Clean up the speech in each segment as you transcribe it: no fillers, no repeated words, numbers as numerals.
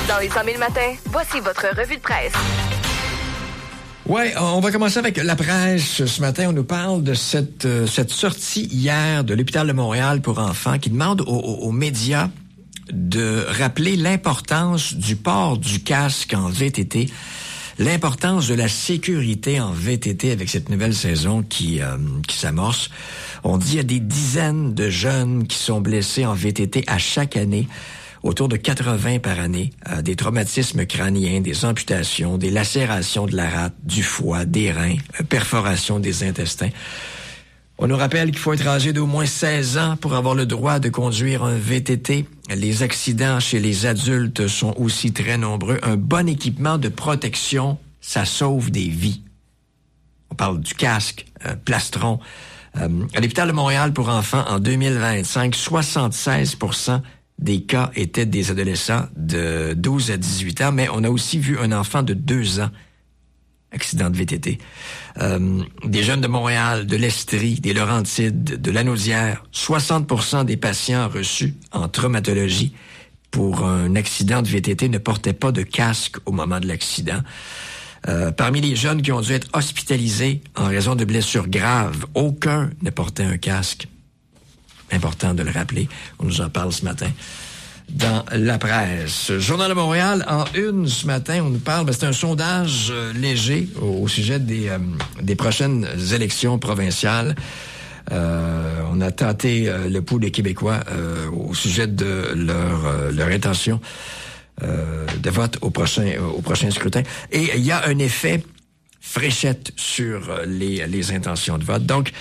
Dans les 100 000 matins, voici votre revue de presse. Ouais, on va commencer avec la presse. Ce matin, on nous parle de cette sortie hier de l'hôpital de Montréal pour enfants qui demande aux médias de rappeler l'importance du port du casque en VTT, l'importance de la sécurité en VTT avec cette nouvelle saison qui s'amorce. On dit qu'il y a des dizaines de jeunes qui sont blessés en VTT à chaque année. Autour de 80 par année, des traumatismes crâniens, des amputations, des lacérations de la rate, du foie, des reins, perforation des intestins. On nous rappelle qu'il faut être âgé d'au moins 16 ans pour avoir le droit de conduire un VTT. Les accidents chez les adultes sont aussi très nombreux. Un bon équipement de protection, ça sauve des vies. On parle du casque, plastron. À l'hôpital de Montréal pour enfants, en 2025, 76% des cas étaient des adolescents de 12 à 18 ans, mais on a aussi vu un enfant de 2 ans, accident de VTT. Des jeunes de Montréal, de l'Estrie, des Laurentides, de Lanaudière, 60% des patients reçus en traumatologie pour un accident de VTT ne portaient pas de casque au moment de l'accident. Parmi les jeunes qui ont dû être hospitalisés en raison de blessures graves, aucun ne portait un casque. Important de le rappeler. On nous en parle ce matin dans la presse. Journal de Montréal, en une ce matin, on nous parle, c'est un sondage léger au sujet des prochaines élections provinciales. On a tenté le pouls des Québécois au sujet de leur intention de vote au prochain scrutin. Et il y a un effet fréchette sur les intentions de vote. Donc,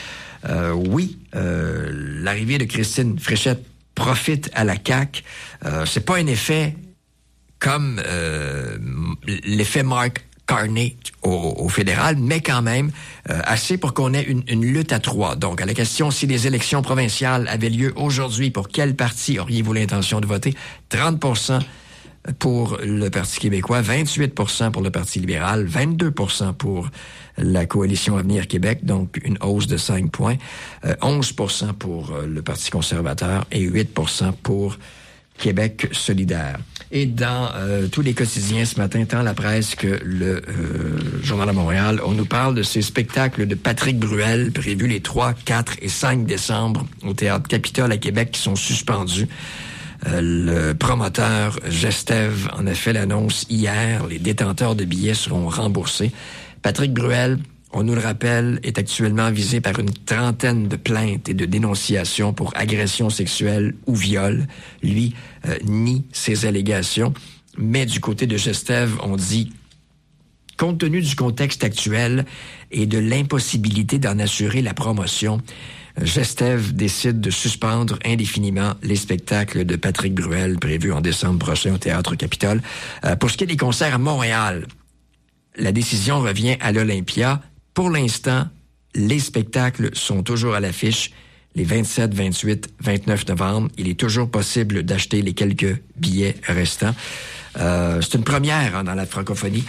l'arrivée de Christine Fréchette profite à la CAQ. C'est pas un effet comme l'effet Mark Carney au fédéral, mais quand même assez pour qu'on ait une lutte à 3. Donc, à la question si les élections provinciales avaient lieu aujourd'hui, pour quel parti auriez-vous l'intention de voter? 30% pour le Parti québécois, 28% pour le Parti libéral, 22% pour la Coalition Avenir Québec, donc une hausse de 5 points, 11% pour le Parti conservateur et 8% pour Québec solidaire. Et dans tous les quotidiens ce matin, tant la presse que le Journal de Montréal, on nous parle de ces spectacles de Patrick Bruel prévus les 3, 4 et 5 décembre au Théâtre Capitole à Québec qui sont suspendus. Le promoteur Gestev en a fait l'annonce hier. Les détenteurs de billets seront remboursés. Patrick Bruel, on nous le rappelle, est actuellement visé par une trentaine de plaintes et de dénonciations pour agression sexuelle ou viol. Lui nie ces allégations. Mais du côté de Gestev, on dit, compte tenu du contexte actuel et de l'impossibilité d'en assurer la promotion, Gestev décide de suspendre indéfiniment les spectacles de Patrick Bruel prévus en décembre prochain au Théâtre Capitole. Pour ce qui est des concerts à Montréal, la décision revient à l'Olympia. Pour l'instant, les spectacles sont toujours à l'affiche les 27, 28, 29 novembre. Il est toujours possible d'acheter les quelques billets restants. C'est une première dans la francophonie.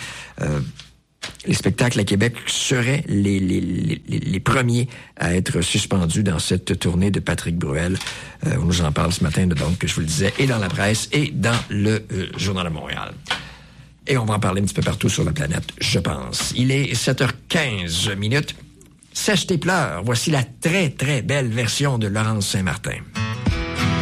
Les spectacles à Québec seraient les premiers à être suspendus dans cette tournée de Patrick Bruel. On nous en parle ce matin, donc, je vous le disais, et dans la presse et dans le Journal de Montréal. Et on va en parler un petit peu partout sur la planète, je pense. Il est 7h15 minutes. Sèche tes pleurs. Voici la très, très belle version de Laurence Saint-Martin.